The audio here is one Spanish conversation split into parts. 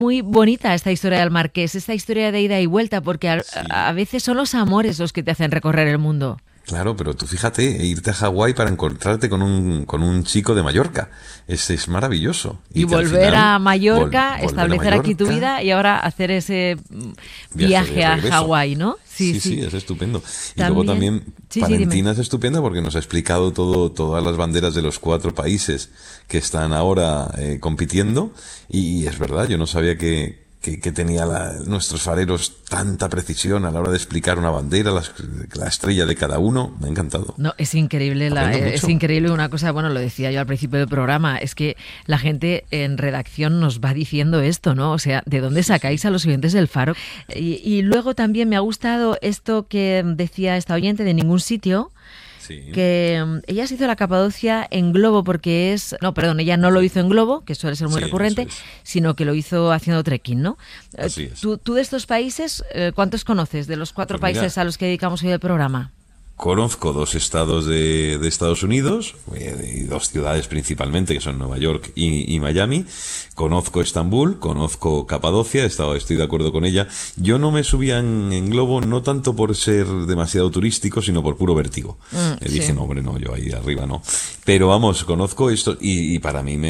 Muy bonita esta historia del Marqués, esta historia de ida y vuelta, porque Sí. a veces son los amores los que te hacen recorrer el mundo. Claro, pero tú fíjate, irte a Hawái para encontrarte con un chico de Mallorca. Es maravilloso. Y que al volver final, a Mallorca, volver a establecer aquí tu Mallorca, vida y ahora hacer ese viaje viaje de a regreso. Hawái, ¿no? Sí, es estupendo. Y luego también Sí, Valentina dime. es estupenda porque nos ha explicado todas las banderas de los 4 países que están ahora compitiendo. Y es verdad, yo no sabía que tenía nuestros fareros tanta precisión a la hora de explicar una bandera, la estrella de cada uno. Me ha encantado. No, es increíble, Aprendo es mucho. increíble una cosa, bueno, lo decía yo al principio del programa, es que la gente en redacción nos va diciendo esto, ¿no? O sea, ¿de dónde sacáis a los oyentes del Faro? Y luego también me ha gustado esto que decía esta oyente de ningún sitio, Sí. que ella se hizo la Capadocia en globo porque no, perdón, ella no lo hizo en globo, que suele ser muy Sí, recurrente, eso es. sino que lo hizo haciendo trekking, ¿no? Así es. ¿Tú de estos países, cuántos conoces, de los 4 Pues mira, países a los que dedicamos hoy el programa? conozco 2 estados de Estados Unidos, y 2 ciudades principalmente, que son Nueva York y Miami. Conozco Estambul, conozco Capadocia, estoy de acuerdo con ella. Yo no me subía en globo, no tanto por ser demasiado turístico, sino por puro vértigo. Dije, Sí. no, hombre, no, yo ahí arriba no. Pero vamos, conozco esto y para mí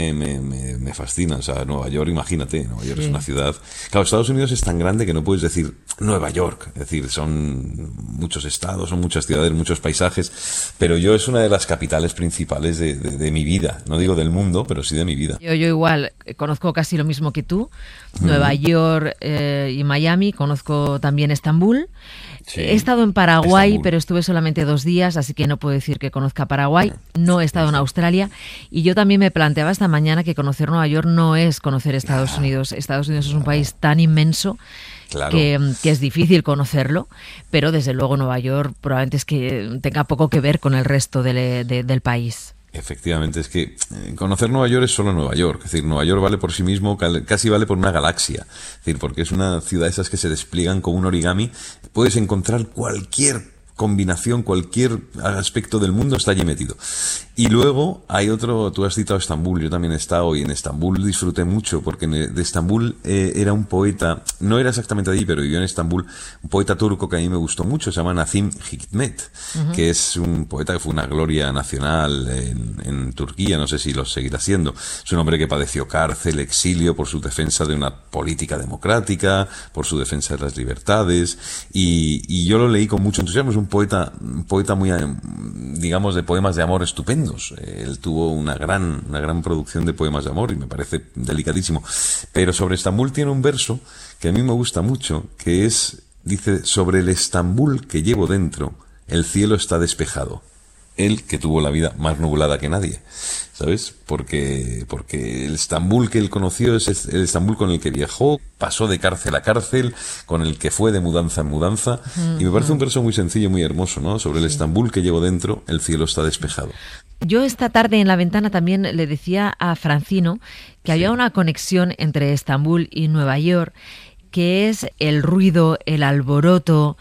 me fascina. O sea, Nueva York, imagínate, Nueva York es una ciudad... Claro, Estados Unidos es tan grande que no puedes decir Nueva York. Es decir, son muchos estados, son muchas ciudades, muchos paisajes, pero yo es una de las capitales principales de mi vida. No digo del mundo, pero sí de mi vida. Yo igual, conozco casi lo mismo que tú, Nueva York y Miami, conozco también Estambul. Sí, He estado en Paraguay, Estambul. pero estuve solamente 2 días, así que no puedo decir que conozca Paraguay. No he estado en Australia y yo también me planteaba esta mañana que conocer Nueva York no es conocer Estados Unidos. Estados Unidos es un país tan inmenso Claro. que es difícil conocerlo, pero desde luego Nueva York probablemente es que tenga poco que ver con el resto del país. Efectivamente, es que conocer Nueva York es solo Nueva York. Es decir, Nueva York vale por sí mismo, casi vale por una galaxia. Es decir, porque es una ciudad de esas que se despliegan como un origami. Puedes encontrar cualquier combinación, cualquier aspecto del mundo está allí metido. Y luego hay otro, tú has citado Estambul, yo también he estado y en Estambul disfruté mucho porque de Estambul era un poeta, no era exactamente allí, pero vivió en Estambul, un poeta turco que a mí me gustó mucho, se llama Nazım Hikmet, que es un poeta que fue una gloria nacional en Turquía, no sé si lo seguirá siendo. Es un hombre que padeció cárcel, exilio por su defensa de una política democrática, por su defensa de las libertades, y yo lo leí con mucho entusiasmo. Es un poeta muy, digamos, de poemas de amor estupendos. Él tuvo una gran producción de poemas de amor y me parece delicadísimo. Pero sobre Estambul tiene un verso que a mí me gusta mucho, que dice, sobre el Estambul que llevo dentro, el cielo está despejado. Él, que tuvo la vida más nublada que nadie, ¿sabes? Porque el Estambul que él conoció es el Estambul con el que viajó, pasó de cárcel a cárcel, con el que fue de mudanza en mudanza, y me parece un verso muy sencillo, muy hermoso, ¿no? Sobre el Estambul que llevo dentro, el cielo está despejado. Yo esta tarde en la ventana también le decía a Francino que había una conexión entre Estambul y Nueva York, que es el ruido, el alboroto,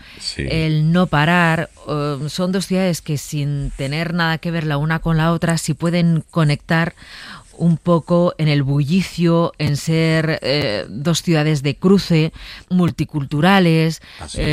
el no parar. Son 2 ciudades que sin tener nada que ver la una con la otra, sí pueden conectar un poco en el bullicio, en ser 2 ciudades de cruce, multiculturales.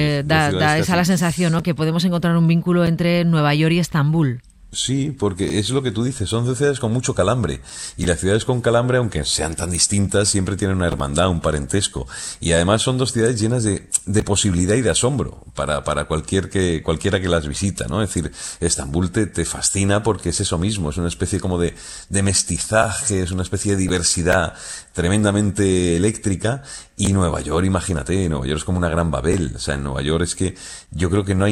Da esa la sensación, ¿no?, que podemos encontrar un vínculo entre Nueva York y Estambul. Sí, porque es lo que tú dices, son 2 ciudades con mucho calambre, y las ciudades con calambre, aunque sean tan distintas, siempre tienen una hermandad, un parentesco, y además son 2 ciudades llenas de posibilidad y de asombro para cualquiera que las visita, ¿no? Es decir, Estambul te fascina porque es eso mismo, es una especie como de mestizaje, es una especie de diversidad tremendamente eléctrica. Y Nueva York, imagínate, Nueva York es como una gran Babel. O sea, en Nueva York es que yo creo que no hay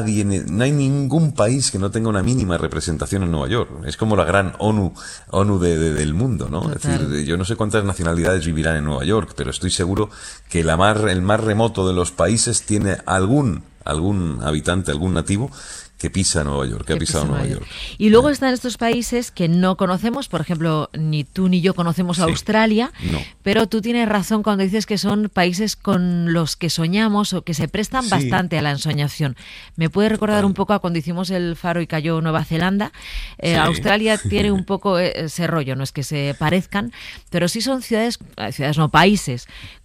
ningún país que no tenga una mínima representación en Nueva York. Es como la gran ONU del mundo, ¿no? Total. Es decir, yo no sé cuántas nacionalidades vivirán en Nueva York, pero estoy seguro que el más remoto de los países tiene algún habitante, algún nativo que pisa Nueva York, que ha pisado Nueva York. Y luego están estos países que no conocemos, por ejemplo, ni tú ni yo conocemos Australia, pero tú tienes razón cuando dices que son países con los que soñamos o que se prestan bastante a la ensoñación. Me puede recordar un poco a cuando hicimos el Faro y cayó Nueva Zelanda. Australia tiene un poco ese rollo, no es que se parezcan, pero sí son ciudades no países,